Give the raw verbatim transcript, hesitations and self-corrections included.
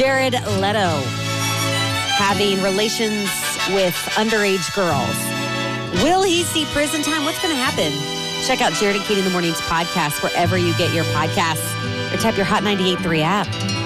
Jared Leto having relations with underage girls. Will he see prison time? What's going to happen? Check out Jared and Katie in the Mornings podcast wherever you get your podcasts or tap your Hot ninety-eight point three app.